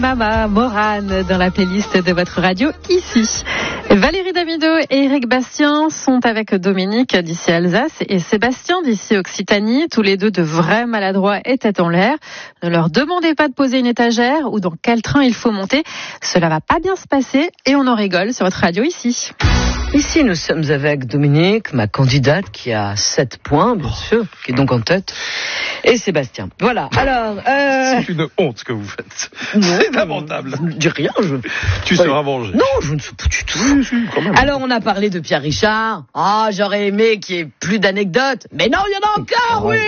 Mama Morane dans la playlist de votre radio ici. Valérie Damido et Eric Bastien sont avec Dominique d'ici Alsace et Sébastien d'ici Occitanie, tous les deux de vrais maladroits et tête en l'air. Ne leur demandez pas de poser une étagère ou dans quel train il faut monter. Cela va pas bien se passer et on en rigole sur votre radio ici. Ici, nous sommes avec Dominique, ma candidate qui a 7 points, bien sûr, qui est donc en tête, et Sébastien. Voilà, alors... C'est une honte ce que vous faites. Non, c'est lamentable. Je ne dis rien, Tu seras vengé. Non, je ne sais pas du tout. Si, quand même. Alors, on a parlé de Pierre Richard. Ah, j'aurais aimé qu'il y ait plus d'anecdotes. Mais non, il y en a encore, oui.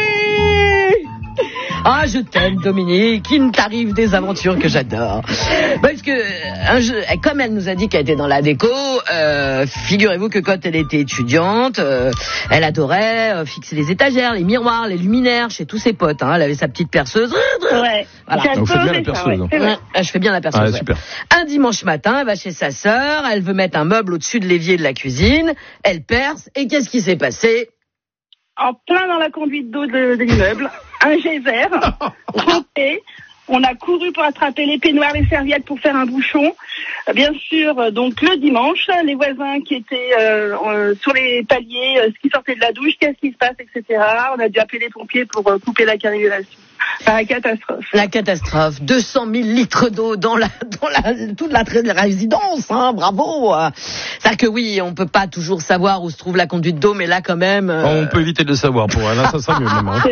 Ah, je t'aime, Dominique. Il t'arrive des aventures que j'adore. Parce que, comme elle nous a dit qu'elle était dans la déco, figurez-vous que quand elle était étudiante, elle adorait fixer les étagères, les miroirs, les luminaires chez tous ses potes. Hein. Elle avait sa petite perceuse. Ouais. Voilà. Donc, vous faites bien la perceuse. Ouais, je fais bien la perceuse. Ah, super. Un dimanche matin, elle va chez sa sœur, elle veut mettre un meuble au-dessus de l'évier de la cuisine, elle perce, et qu'est-ce qui s'est passé? En plein dans la conduite d'eau de l'immeuble, un geyser, trempé. On a couru pour attraper les peignoirs, les serviettes pour faire un bouchon. Bien sûr, donc le dimanche, les voisins qui étaient sur les paliers, qui sortaient de la douche, qu'est-ce qui se passe, etc. On a dû appeler les pompiers pour couper la canalisation. Enfin, la catastrophe. La catastrophe. 200 000 litres d'eau dans toute la résidence, hein, bravo. C'est-à-dire que oui, on peut pas toujours savoir où se trouve la conduite d'eau, mais là quand même... On peut éviter de le savoir pour elle, hein, ça sera mieux même. Hein.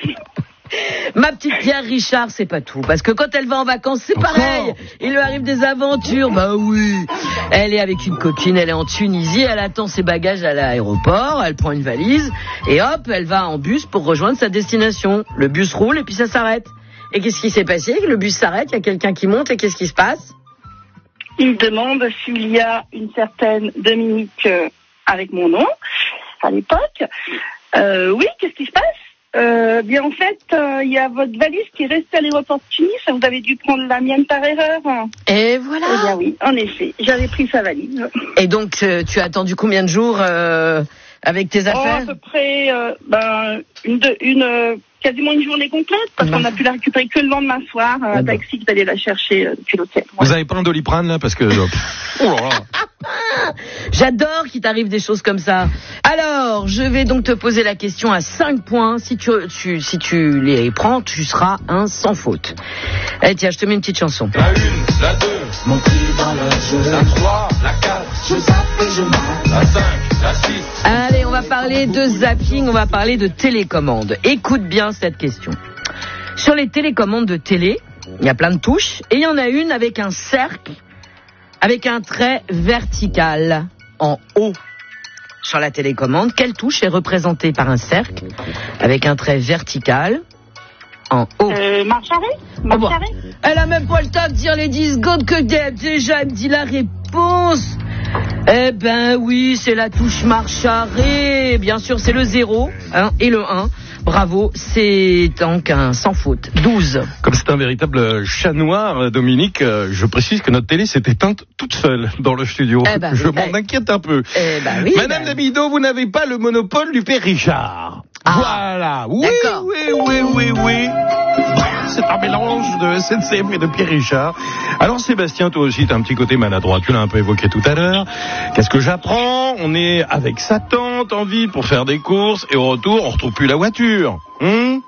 Ma petite Pierre Richard, c'est pas tout. Parce que quand elle va en vacances, c'est pareil. Il lui arrive des aventures. Bah oui. Elle est avec une copine, elle est en Tunisie, elle attend ses bagages à l'aéroport, elle prend une valise, et hop, elle va en bus pour rejoindre sa destination. Le bus roule et puis ça s'arrête. Et qu'est-ce qui s'est passé? Le bus s'arrête, il y a quelqu'un qui monte et qu'est-ce qui se passe? Il demande s'il y a une certaine Dominique avec mon nom à l'époque. Oui, qu'est-ce qui se passe? Bien en fait, il y a votre valise qui est restée à l'aéroport de Tunis. Vous avez dû prendre la mienne par erreur. Et voilà. Eh bien oui, en effet, j'avais pris sa valise. Et donc, tu as attendu combien de jours avec tes affaires? À peu près, quasiment une journée complète, parce qu'on a pu la récupérer que le lendemain soir. Un taxi qui allait la chercher depuis l'hôtel. Ouais. Vous avez pas un Doliprane là parce que... Oh là là. J'adore qu'il t'arrive des choses comme ça. Alors, je vais donc te poser la question à 5 points. Si tu les prends, tu seras un sans faute. Allez, tiens, je te mets une petite chanson. La 1, la 2, mon prix dans le jeu. La 3, la 4, je zappe et je marque. La 5, la 6. Allez, on va parler de zapping, on va parler de télécommande. Écoute bien cette question. Sur les télécommandes de télé, il y a plein de touches, et il y en a une avec un cercle, avec un trait vertical en haut. Sur la télécommande, quelle touche est représentée par un cercle avec un trait vertical en haut? Marche arrêt. Elle a même pas le temps de dire les 10 secondes que déjà elle me dit la réponse. Eh ben oui, c'est la touche marche arrêt. Bien sûr, c'est le 0 et le 1. Bravo, c'est donc un sans faute. 12. Comme c'est un véritable chat noir, Dominique, je précise que notre télé s'est éteinte toute seule dans le studio. Je m'en inquiète un peu. Oui, Madame Damido, vous n'avez pas le monopole du Père Richard. Voilà. Oui. C'est un mélange de SNCF et de Pierre Richard. Alors Sébastien, toi aussi, t'as un petit côté maladroit. Tu l'as un peu évoqué tout à l'heure. Qu'est-ce que j'apprends? On est avec sa tante en ville pour faire des courses et au retour, on retrouve plus la voiture. On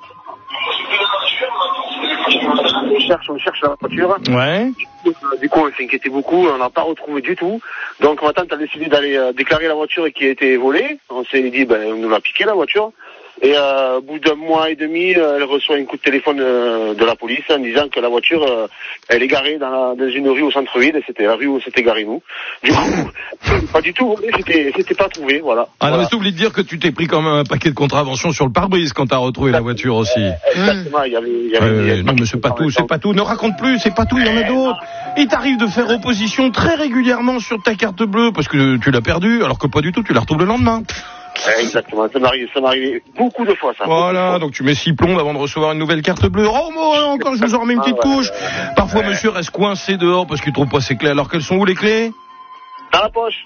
cherche la voiture. Ouais. Du coup, on s'inquiétait beaucoup, on n'a pas retrouvé du tout. Donc ma tante a décidé d'aller déclarer la voiture qui a été volée. On s'est dit, on nous l'a piqué la voiture. Et au bout d'un mois et demi, elle reçoit un coup de téléphone de la police en disant que la voiture, elle est garée dans une rue au centre-ville, et c'était la rue où s'était garé nous. Du coup, pas du tout, c'était pas trouvé, voilà. Ah non, mais c'est oublié de dire que tu t'es pris quand même un paquet de contraventions sur le pare-brise quand t'as retrouvé la voiture aussi. Exactement, il y avait non, mais c'est pas tout, ne raconte plus, c'est pas tout, il y en a d'autres. Il t'arrive de faire opposition très régulièrement sur ta carte bleue parce que tu l'as perdue, alors que pas du tout, tu la retrouves le lendemain. Exactement, ça m'arrive beaucoup de fois ça. Voilà, donc tu mets 6 plombes avant de recevoir une nouvelle carte bleue. Oh moi encore je vous en remets une petite couche. Parfois monsieur reste coincé dehors parce qu'il trouve pas ses clés. Alors qu'elles sont où les clés? Dans la poche.